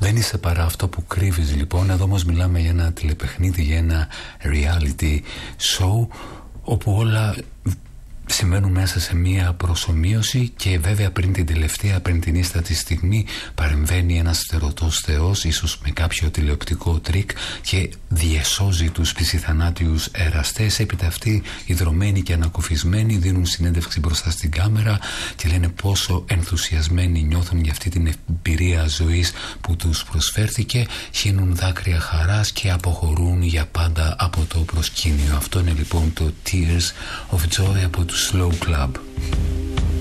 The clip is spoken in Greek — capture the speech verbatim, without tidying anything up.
Δεν είσαι παρά αυτό που κρύβεις, λοιπόν. Εδώ όμως μιλάμε για ένα τηλεπαιχνίδι, για ένα reality show, όπου όλα σημαίνουν μέσα σε μία προσομοίωση, και βέβαια πριν την τελευταία, πριν την ίστατη στιγμή, παρεμβαίνει ένας στερωτός θεός, ίσως με κάποιο τηλεοπτικό τρίκ, και διεσώζει τους πισιθανάτιους εραστές. Έπειτα αυτοί, ιδρωμένοι και ανακουφισμένοι, δίνουν συνέντευξη μπροστά στην κάμερα και λένε πόσο ενθουσιασμένοι νιώθουν για αυτή την εμπειρία ζωής που τους προσφέρθηκε, χύνουν δάκρυα χαράς και αποχωρούν για πάντα από το προσκήνιο. Αυτό είναι λοιπόν το Tears of Joy από του Slow Club.